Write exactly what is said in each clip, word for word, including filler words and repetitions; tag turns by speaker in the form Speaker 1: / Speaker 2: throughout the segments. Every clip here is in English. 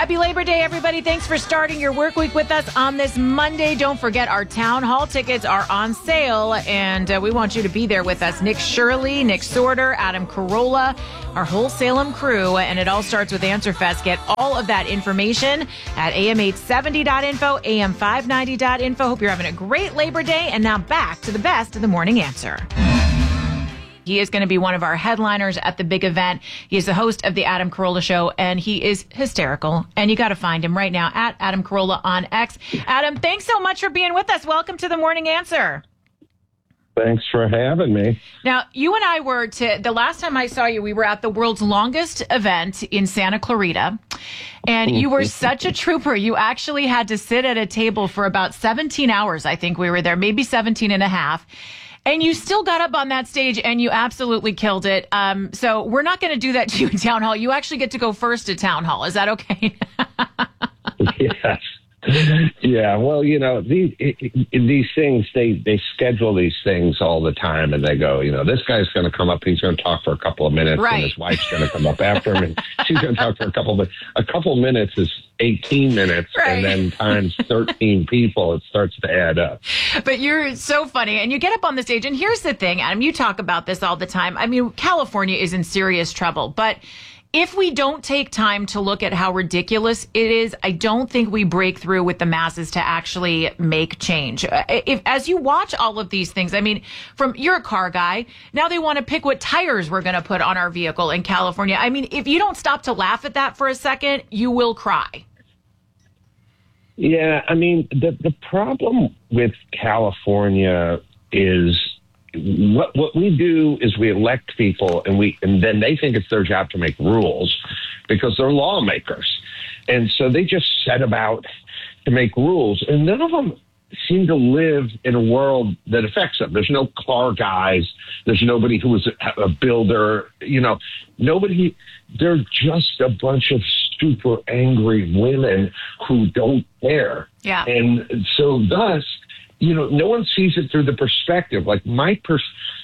Speaker 1: Happy Labor Day, everybody. Thanks for starting your work week with us on this Monday. Don't forget our town hall tickets are on sale, and uh, we want you to be there with us. Nick Shirley, Nick Sorter, Adam Carolla, our whole Salem crew, and it all starts with Answer Fest. Get all of that information at A M eight seventy dot info, A M five ninety dot info. Hope you're having a great Labor Day, and now back to the best of the morning answer. He is going to be one of our headliners at the big event. He is the host of the Adam Carolla Show, and he is hysterical. And you got to find him right now at Adam Carolla on X. Adam, thanks so much for being with us. Welcome to the Morning Answer.
Speaker 2: Thanks for having me.
Speaker 1: Now, you and I were to, the last time I saw you, we were at the world's longest event in Santa Clarita. And you were such a trooper. You actually had to sit at a table for about seventeen hours. I think we were there, maybe seventeen and a half. And you still got up on that stage and you absolutely killed it. Um, so we're not going to do that to you in Town Hall. You actually get to go first to Town Hall. Is that okay?
Speaker 2: Yes. Yeah. Well, you know, these, these things, they, they schedule these things all the time and they go, you know, this guy's going to come up. He's going to talk for a couple of minutes
Speaker 1: right.
Speaker 2: And his wife's going to come up after him and she's going to talk for a couple of minutes. A couple of minutes is eighteen minutes right. And then times thirteen people, it starts to add up.
Speaker 1: But you're so funny and you get up on the stage. And here's the thing, Adam, you talk about this all the time. I mean, California is in serious trouble, but if we don't take time to look at how ridiculous it is, I don't think we break through with the masses to actually make change. If, as you watch all of these things, I mean, from you're a car guy, now they want to pick what tires we're going to put on our vehicle in California. I mean, if you don't stop to laugh at that for a second, you will cry.
Speaker 2: Yeah, I mean, the the problem with California is what what we do is we elect people and we and then they think it's their job to make rules because they're lawmakers. And so they just set about to make rules. And none of them seem to live in a world that affects them. There's no car guys. There's nobody who is a, a builder. You know, nobody. They're just a bunch of super angry women who don't care.
Speaker 1: Yeah.
Speaker 2: And so thus, you know, no one sees it through the perspective. Like my pers,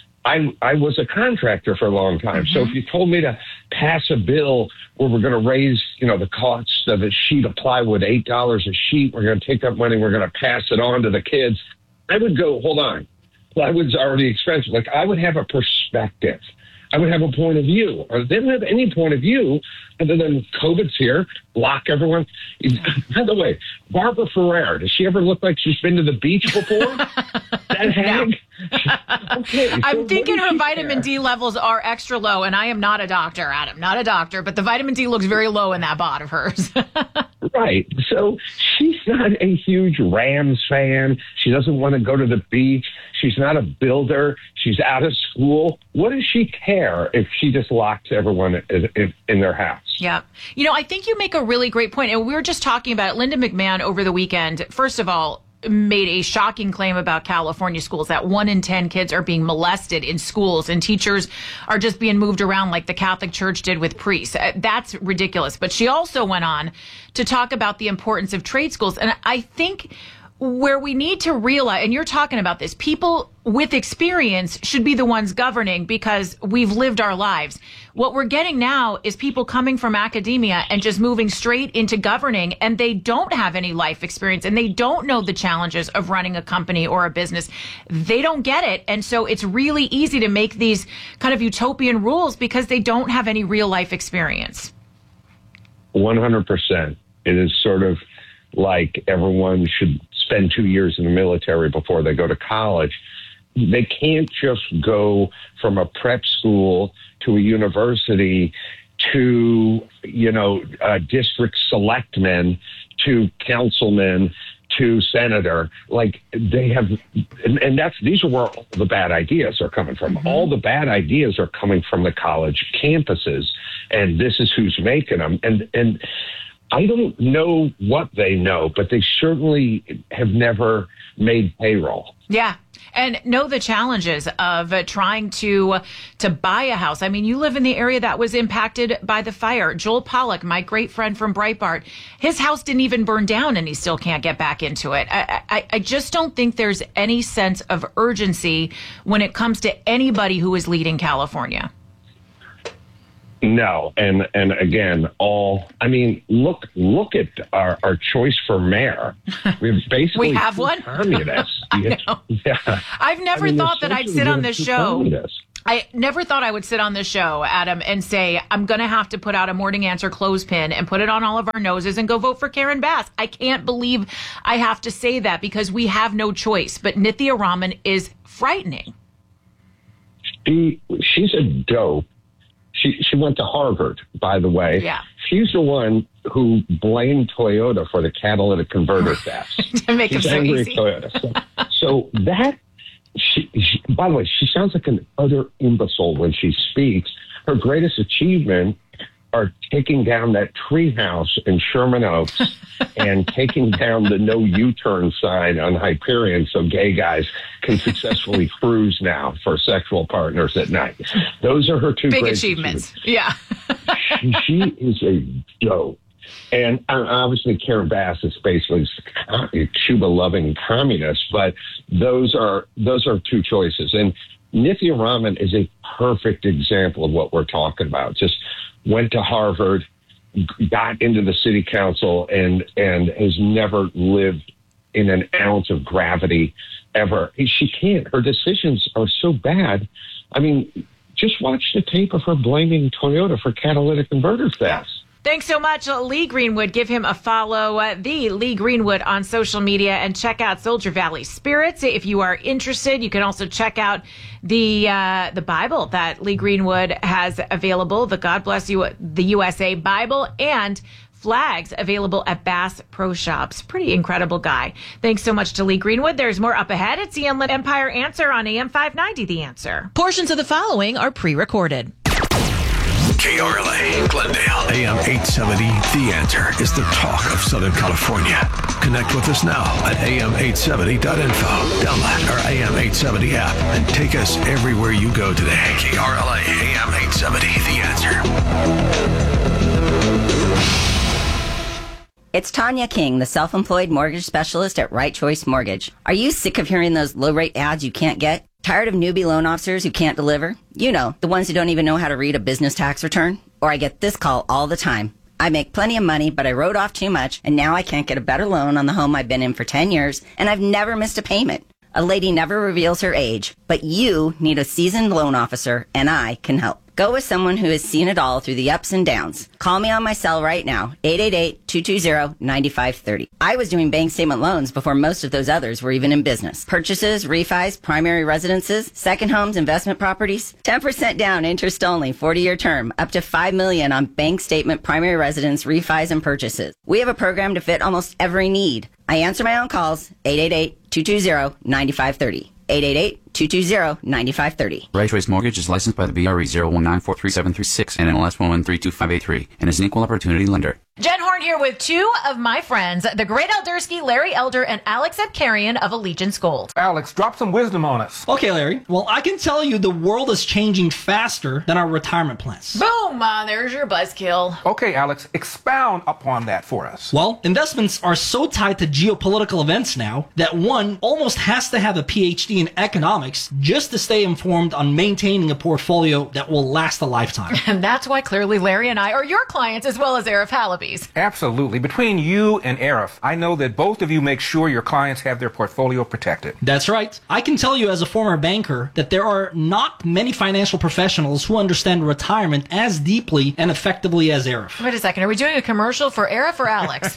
Speaker 2: I I was a contractor for a long time. Mm-hmm. So if you told me to pass a bill where we're going to raise, you know, the cost of a sheet of plywood, eight dollars a sheet, we're going to take that money, we're going to pass it on to the kids, I would go, hold on, plywood's already expensive. Like I would have a perspective. I would have a point of view. Or they don't have any point of view other than COVID's here, lock everyone. By the way, Barbara Ferrer, does she ever look like she's been to the beach before? That hag? Okay, so
Speaker 1: I'm thinking her vitamin
Speaker 2: care?
Speaker 1: D levels are extra low, and I am not a doctor, Adam, not a doctor, but the vitamin D looks very low in that bod of hers.
Speaker 2: Right. So she's not a huge Rams fan. She doesn't want to go to the beach. She's not a builder. She's out of school. What does she care if she just locks everyone in, in their house?
Speaker 1: Yeah. You know, I think you make a really great point. And we were just talking about it. Linda McMahon over the weekend, first of all, made a shocking claim about California schools that one in ten kids are being molested in schools and teachers are just being moved around like the Catholic Church did with priests. That's ridiculous. But she also went on to talk about the importance of trade schools. And I think where we need to realize, and you're talking about this, people with experience should be the ones governing because we've lived our lives. What we're getting now is people coming from academia and just moving straight into governing, and they don't have any life experience and they don't know the challenges of running a company or a business. They don't get it. And so it's really easy to make these kind of utopian rules because they don't have any real life experience.
Speaker 2: one hundred percent. It is sort of like everyone should spend two years in the military before they go to college. They can't just go from a prep school to a university to, you know, uh, district selectmen to councilmen to senator. Like they have, and, and that's, these are where all the bad ideas are coming from. Mm-hmm. All the bad ideas are coming from the college campuses, and this is who's making them. And, and, I don't know what they know, but they certainly have never made payroll.
Speaker 1: Yeah. And know the challenges of uh, trying to uh, to buy a house. I mean, you live in the area that was impacted by the fire. Joel Pollack, my great friend from Breitbart, his house didn't even burn down and he still can't get back into it. I, I, I just don't think there's any sense of urgency when it comes to anybody who is leading California.
Speaker 2: No, and and again, all I mean, look look at our, our choice for mayor. We've basically
Speaker 1: we have one
Speaker 2: communists.
Speaker 1: I know.
Speaker 2: Yeah.
Speaker 1: I've never
Speaker 2: I mean,
Speaker 1: thought that I'd sit on this show.
Speaker 2: Communists.
Speaker 1: I never thought I would sit on this show, Adam, and say, I'm going to have to put out a morning answer clothespin and put it on all of our noses and go vote for Karen Bass. I can't believe I have to say that because we have no choice. But Nithya Raman is frightening.
Speaker 2: She she's a dope. She she went to Harvard, by the way.
Speaker 1: Yeah.
Speaker 2: She's the one who blamed Toyota for the catalytic converter thefts.
Speaker 1: To make
Speaker 2: She's
Speaker 1: it so
Speaker 2: angry
Speaker 1: easy.
Speaker 2: at Toyota. So, so that, she, she, by the way, she sounds like an utter imbecile when she speaks. Her greatest achievement are taking down that treehouse in Sherman Oaks and taking down the no U-turn sign on Hyperion so gay guys can successfully cruise now for sexual partners at night. Those are her two
Speaker 1: Big
Speaker 2: greatest
Speaker 1: achievements.
Speaker 2: achievements.
Speaker 1: Yeah.
Speaker 2: she, she is a dope. And uh, obviously Karen Bass is basically a Cuba-loving communist, but those are those are two choices. And Nithya Raman is a perfect example of what we're talking about. Just went to Harvard, got into the city council, and and has never lived in an ounce of gravity ever. She can't. Her decisions are so bad. I mean, just watch the tape of her blaming Toyota for catalytic converter thefts.
Speaker 1: Thanks so much, Lee Greenwood. Give him a follow, uh, the Lee Greenwood on social media, and check out Soldier Valley Spirits if you are interested. You can also check out the uh, the Bible that Lee Greenwood has available, the God Bless You, the U S A Bible, and flags available at Bass Pro Shops. Pretty incredible guy. Thanks so much to Lee Greenwood. There's more up ahead. It's the Inland Empire Answer on A M five ninety, The Answer.
Speaker 3: Portions of the following are pre-recorded.
Speaker 4: K R L A, Glendale, A M eight seventy, The Answer is the talk of Southern California. Connect with us now at A M eight seventy dot info. Download our A M eight seventy app and take us everywhere you go today. K R L A, A M eight seventy, The Answer.
Speaker 5: It's Tanya King, the self-employed mortgage specialist at Right Choice Mortgage. Are you sick of hearing those low-rate ads you can't get? Tired of newbie loan officers who can't deliver? You know, the ones who don't even know how to read a business tax return? Or I get this call all the time. I make plenty of money, but I wrote off too much, and now I can't get a better loan on the home I've been in for ten years, and I've never missed a payment. A lady never reveals her age, but you need a seasoned loan officer, and I can help. Go with someone who has seen it all through the ups and downs. Call me on my cell right now, eight eight eight, two two zero, nine five three zero. I was doing bank statement loans before most of those others were even in business. Purchases, refis, primary residences, second homes, investment properties. ten percent down, interest only, forty-year term, up to five million dollars on bank statement, primary residence, refis, and purchases. We have a program to fit almost every need. I answer my own calls, eight eight eight, two two zero, nine five three zero. eight eight eight, two two zero, nine five three zero.
Speaker 6: Right Choice Mortgage is licensed by the B R E zero one nine four three seven three six and N M L S one one three two five eight three and is an equal opportunity lender.
Speaker 1: Jen Horn here with two of my friends, the great Eldersky, Larry Elder, and Alex Abkarian of Allegiance Gold.
Speaker 7: Alex, drop some wisdom on us.
Speaker 8: Okay, Larry. Well, I can tell you the world is changing faster than our retirement plans.
Speaker 1: Boom! Uh, there's your buzzkill.
Speaker 7: Okay, Alex, expound upon that for us.
Speaker 8: Well, investments are so tied to geopolitical events now that one almost has to have a P H D in economics just to stay informed on maintaining a portfolio that will last a lifetime.
Speaker 1: And that's why clearly Larry and I are your clients as well as Arif Halaby's.
Speaker 7: Absolutely. Between you and Arif, I know that both of you make sure your clients have their portfolio protected.
Speaker 8: That's right. I can tell you as a former banker that there are not many financial professionals who understand retirement as deeply and effectively as Arif.
Speaker 1: Wait a second. Are we doing a commercial for Arif or Alex?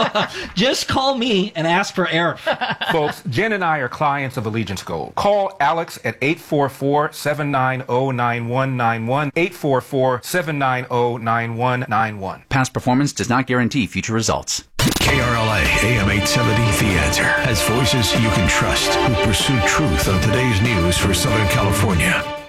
Speaker 8: Just call me and ask for Arif.
Speaker 7: Folks, Jen and I are clients of Allegiance Gold. Call Alex at eight four four, seven nine zero, nine one nine one, eight four four, seven nine zero, nine one nine one.
Speaker 6: Past performance does not guarantee future results.
Speaker 4: K R L A, A M eight seventy, The Answer, has voices you can trust who pursue truth on today's news for Southern California.